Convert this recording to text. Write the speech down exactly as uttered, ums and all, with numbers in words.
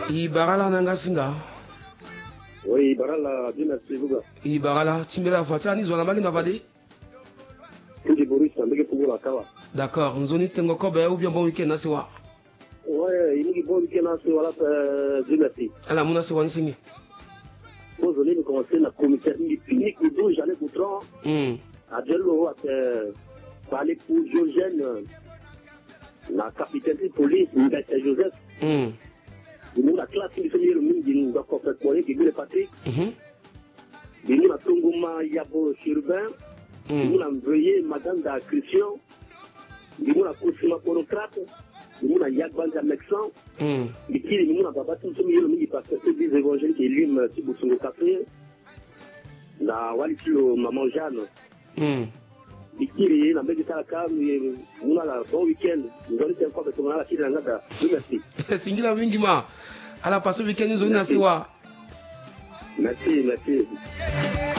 Ibarala nangasinga. Oui, Ibarala dynastie Luga. Ibarala timbela fatia ni zona bagi na vade. Ndi Boris ndege pugula kawa. D'accord, nzoni tengo kobe ou bien bon week-end na siwa. Ouais, il y a bon week-end na siwa la dynastie. Ala muna siwa nsingi. Vous allez commencer la commissaire unique où j'allais goudron. Hmm. À Dello à parler pour Diogène, la capitaine de police, Mbete Joseph. Hmm. Nous la classe qui fait le monde d'une d'accord fait pour qui est Patrick. Mhm. Nous la Tongoma Yabo Chirubin. Nous la envoyé Madame da Christian. Nous la Cosima Porocrate. Nous la Yagbanja Mexan. Hmm. Et qui nous la Baba tout ce milieu le parce que des évangéliques qui liment Tibousongo Café. La Waliflo Maman Jeanne. Hmm. Bikiri na mbele kaka nous la bon week-end. Nous allons faire quoi avec on a la kila ngada. Merci. Singila wingi ma. Ala passe week-end nzoni na siwa. Merci, merci.